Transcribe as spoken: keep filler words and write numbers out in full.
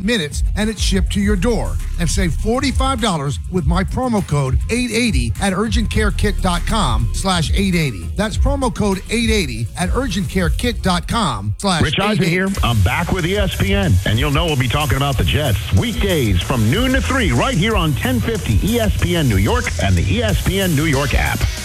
minutes and it's shipped to your door. And save forty-five dollars with my promo code eight eighty at urgentcarekit.com slash 880. That's promo code eight eighty at urgentcarekit.com slash 880. Rich Eisen here. I'm back with E S P N, and you'll know we'll be talking about the Jets weekdays from noon to three right here on ten fifty E S P N New York and the E S P N New York app.